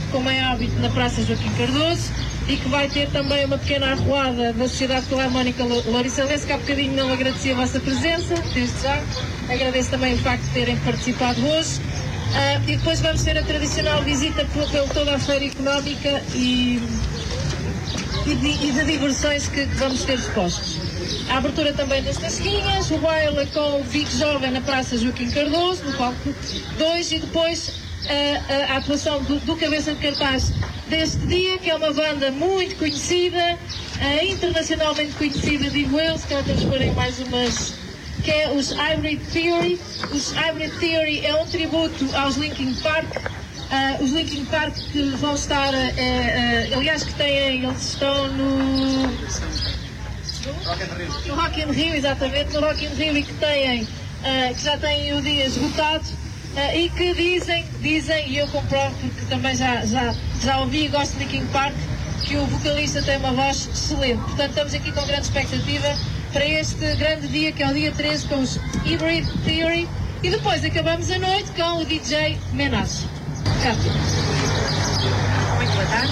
como é hábito, na Praça Joaquim Cardoso, e que vai ter também uma pequena arruada da Sociedade Filarmónica Louriçalense, que há bocadinho não agradeci a vossa presença, desde já. Agradeço também o facto de terem participado hoje. E depois vamos ter a tradicional visita por toda a feira económica e de diversões que vamos ter expostos. A abertura também das tasquinhas, o baile com o Big Jovem na Praça Joaquim Cardoso, no palco 2, e depois a atuação do cabeça de cartaz deste dia, que é uma banda muito conhecida, internacionalmente conhecida, digo eu, se calhar temos que pôr em mais umas, que é os Hybrid Theory. Os Hybrid Theory é um tributo aos Linkin Park. Os Linkin Park que vão estar, aliás, que têm, eles estão no Rock in Rio, exatamente, no Rock in Rio, e que têm, que já têm o dia esgotado, e que dizem, e eu comprovo porque também já ouvi e gosto de Linkin Park, que o vocalista tem uma voz excelente. Portanto, estamos aqui com grande expectativa para este grande dia, que é o dia 13, com os Hybrid Theory, e depois acabamos a noite com o DJ Menas. Cátia. Muito boa tarde.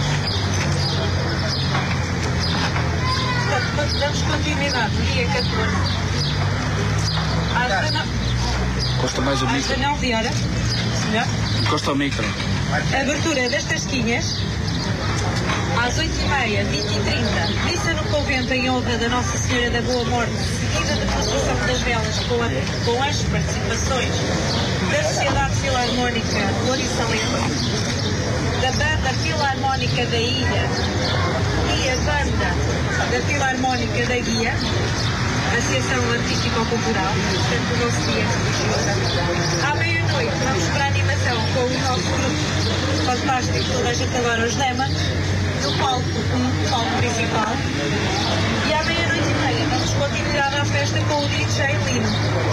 Damos continuidade no dia 14. Encosta mais o às micro. 19 horas. Melhor? Encosta o micro. Abertura das tasquinhas. Às 8h30, 20h30, missa no convento em honra da Nossa Senhora da Boa Morte, seguida da procissão das velas com as participações da Sociedade Filarmónica Louriçalense, da Banda Filarmónica da Ilha e a Banda da Filarmónica da Guia, Associação Artístico-Cultural, portanto o nosso dia religioso. À meia-noite vamos para a animação com o nosso grupo fantástico, toda a gente adora os Lemons, no palco principal, e à meia-noite e meia vamos continuar a festa com o DJ Lino.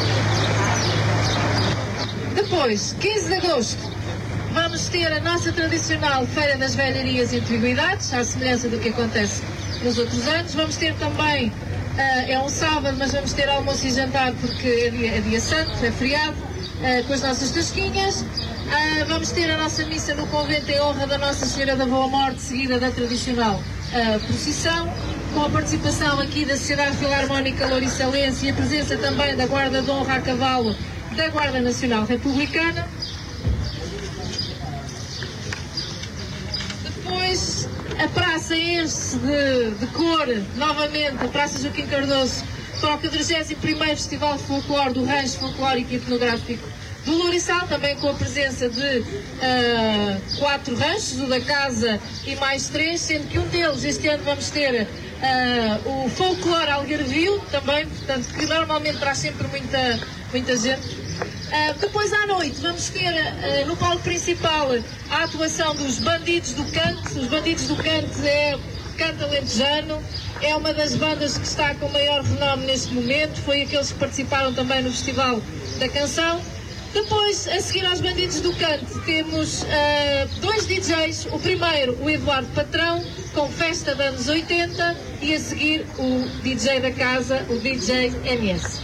Depois, 15 de agosto, vamos ter a nossa tradicional Feira das Velharias e Antiguidades, à semelhança do que acontece nos outros anos. Vamos ter também, é um sábado, mas vamos ter almoço e jantar porque é dia santo, é feriado, com as nossas tasquinhas. Vamos ter a nossa missa no convento em honra da Nossa Senhora da Boa Morte, seguida da tradicional procissão, com a participação aqui da Sociedade Filarmónica Louriçalense e a presença também da Guarda de Honra a Cavalo da Guarda Nacional Republicana. Depois a praça enche de cor, novamente, a Praça Joaquim Cardoso toca o 31º Festival de Folclore do Rancho Folclórico e Etnográfico do Louriçal, também com a presença de 4 ranchos, o da casa e mais 3, sendo que um deles, este ano vamos ter o Folclore Algarvio, também, portanto, que normalmente traz sempre muita gente. Depois à noite vamos ter no palco principal a atuação dos Bandidos do Canto. Os Bandidos do Canto é canto alentejano, é uma das bandas que está com maior renome neste momento, foi aqueles que participaram também no Festival da Canção. Depois, a seguir aos Bandidos do Canto, temos 2 DJs. O primeiro, o Eduardo Patrão, com Festa de anos 80, e a seguir o DJ da casa, o DJ MS.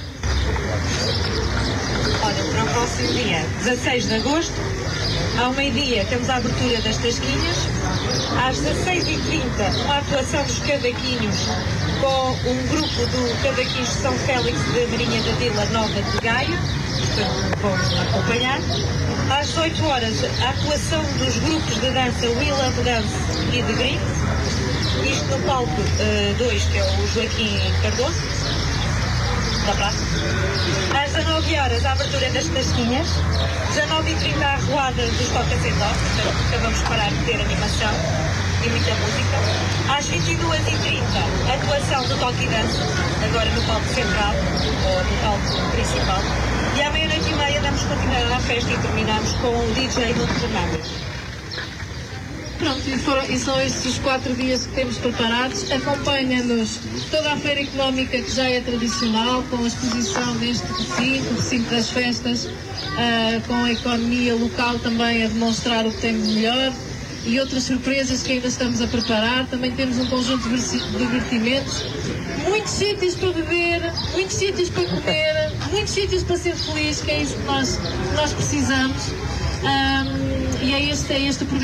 Olha, para o próximo dia, 16 de agosto, ao meio-dia, temos a abertura das tasquinhas. Às 16h30, uma atuação dos cavaquinhos com um grupo do Cavaquinhos de São Félix de Marinha da Vila Nova de Gaia. Portanto, vão acompanhar. Às 18 horas, a atuação dos grupos de dança We Love Dance e The Green. Isto no palco 2, que é o Joaquim Cardoso, da praça. Às 19 horas, a abertura das tasquinhas. 19h30, a arruada dos Toca-Sentó. Portanto, acabamos de parar de ter animação e muita música. Às 22h30, a atuação do Toque e Dança, agora no palco central, ou no palco principal. E à meia-noite e meia damos continuidade à festa e terminamos com o DJ Monte Fernandes. Pronto, e são estes os 4 dias que temos preparados. Acompanha-nos toda a feira económica, que já é tradicional, com a exposição deste recinto das festas, com a economia local também a demonstrar o que tem de melhor, e outras surpresas que ainda estamos a preparar. Também temos um conjunto de divertimentos, muitos sítios para beber, muitos sítios para comer, muitos sítios para ser feliz, que é isso que nós precisamos. E é este o programa.